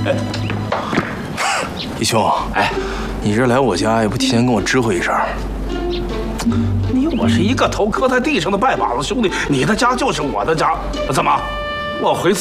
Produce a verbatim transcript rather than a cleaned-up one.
义兄，哎，你这来我家也不提前跟我知会一声。 你我是一个头磕在地上的拜把子兄弟，你的家就是我的家，怎么？我回自